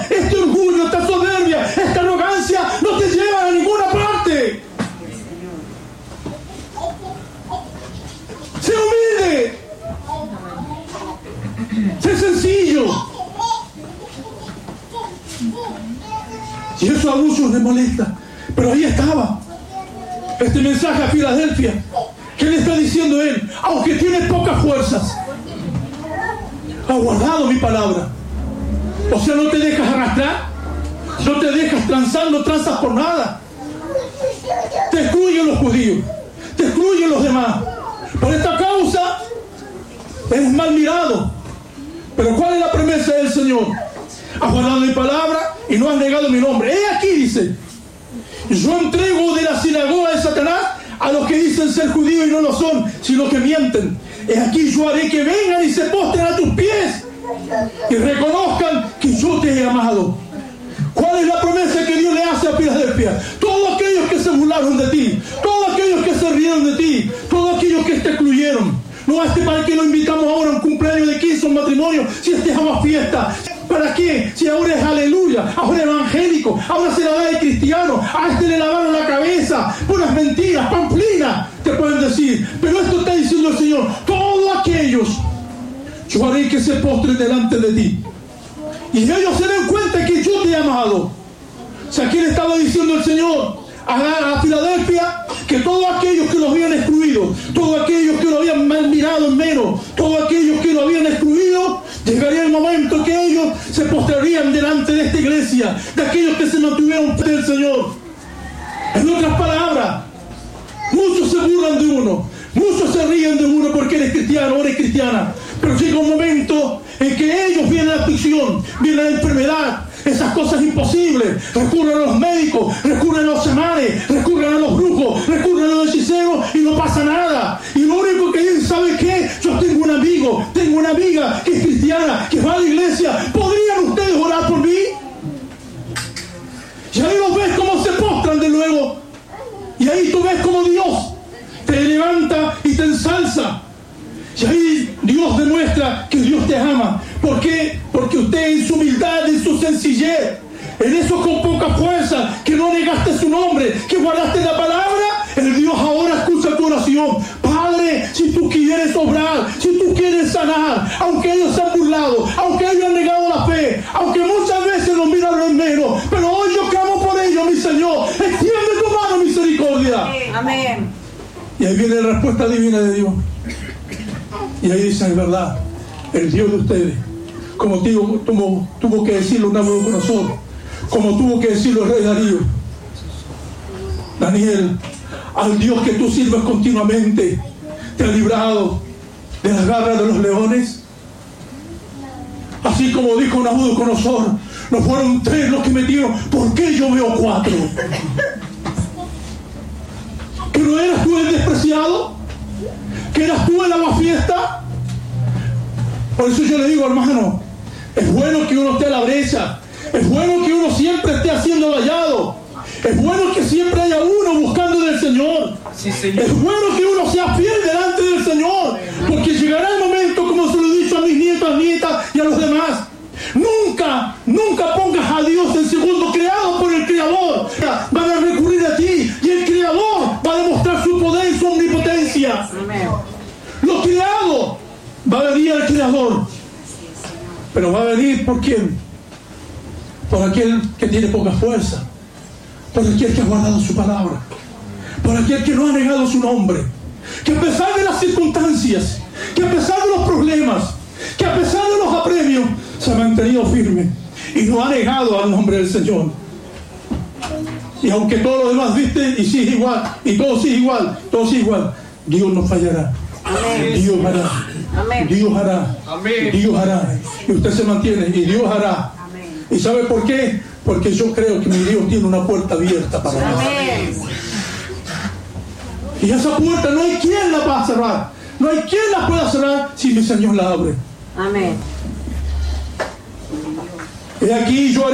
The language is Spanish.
este orgullo, esta soberbia, esta arrogancia no te llevan a ninguna parte. Sé humilde. Sé sencillo. Y eso a muchos les molesta. Pero ahí estaba este mensaje a Filadelfia. ¿Qué le está diciendo él? Aunque tiene pocas fuerzas, ha guardado mi palabra. O sea, no te dejas arrastrar, no te dejas transar, no transas por nada. Te excluyen los judíos, te excluyen los demás. Por esta causa eres mal mirado. Pero ¿cuál es la promesa del Señor? Has guardado mi palabra y no has negado mi nombre. He aquí, dice, yo entrego de la sinagoga de Satanás a los que dicen ser judíos y no lo son, sino que mienten. He aquí, yo haré que vengan y se postren a tus pies y reconozcan que yo te he amado. ¿Cuál es la promesa que Dios le hace a Filadelfia? Todos aquellos que se burlaron de ti, todos aquellos que se rieron de ti, todos aquellos que te excluyeron. No, ¿para qué lo invitamos ahora a un cumpleaños de 15, un matrimonio, si este es una fiesta? ¿Para qué? Si ahora es aleluya, ahora es evangélico, ahora se la da de cristiano, a este le lavaron la cabeza, puras mentiras, pamplinas, te pueden decir. Pero esto está diciendo el Señor, todos aquellos, yo haré que se postren delante de ti. Y ellos se den cuenta que yo te he amado. O sea, ¿qué le estaba diciendo el Señor a Filadelfia? Que todos aquellos que lo habían excluido, todos aquellos que lo habían mal mirado en menos, todos aquellos que lo habían excluido, llegaría el momento que ellos se postrarían delante de esta iglesia, de aquellos que se mantuvieron del Señor. En otras palabras, muchos se burlan de uno, muchos se ríen de uno porque eres cristiano o eres cristiana, pero llega un momento en que ellos vienen a la aflicción, viene la enfermedad, esas cosas imposibles, recurren a los médicos, recurren a los chamanes, recurren a los brujos, recurren a los hechiceros y no pasa nada. Y lo único que dicen, ¿sabe qué? Yo tengo un amigo, tengo una amiga que es cristiana, que va a la iglesia, ¿podrían ustedes orar por mí? Y ahí los ves cómo se postran de luego, y ahí tú ves cómo Dios te levanta y te ensalza. Y ahí Dios demuestra que Dios te ama. ¿Por qué? Porque usted en su humildad, en su sencillez, en eso con poca fuerza, que no negaste su nombre, que guardaste la palabra, el Dios ahora escucha tu oración. Padre, si tú quieres obrar, si tú quieres sanar, aunque ellos se han burlado, aunque ellos han negado la fe, aunque muchas veces los miraron en menos, pero hoy yo clamo por ellos, mi Señor, extiende tu mano misericordia. Amén. Y ahí viene la respuesta divina de Dios. Y ahí dicen, es verdad, el Dios de ustedes, como tuvo que decirlo Nabucodonosor, como tuvo que decirlo el rey Darío. Daniel, al Dios que tú sirves continuamente, te ha librado de las garras de los leones. Así como dijo Nabucodonosor, no fueron 3 los que metieron, ¿por qué yo veo 4? ¿Que no eras tú el despreciado? ¿Que eras tú el aguafiesta? Por eso yo le digo, hermano, es bueno que uno esté a la brecha, es bueno que uno siempre esté haciendo vallado, es bueno que siempre haya uno buscando del Señor. Sí, Señor. Es bueno que uno sea fiel delante del Señor, porque llegará el momento, como se lo he dicho a mis nietos, nietas y a los demás, nunca pongas a Dios en segundo, creado por el Creador. Van a recurrir a ti y el Creador va a demostrar su poder y su omnipotencia. Lo creado va a venir al Creador, pero va a venir ¿por quién? Por aquel que tiene poca fuerza, por aquel que ha guardado su palabra, por aquel que no ha negado su nombre, que a pesar de las circunstancias, que a pesar de los problemas, que a pesar de los apremios, se ha mantenido firme y no ha negado al nombre del Señor. Y aunque todos los demás viste y sigue igual, y todo sigue igual, Dios no fallará. Amén. Dios hará. Amén. Dios hará. Amén. Dios hará. Y usted se mantiene y Dios hará. Amén. ¿Y sabe por qué? Porque yo creo que mi Dios tiene una puerta abierta para mí. Amén. Y esa puerta no hay quien la pueda cerrar. No hay quien la pueda cerrar si mi Señor la abre. Amén. Y aquí yo haré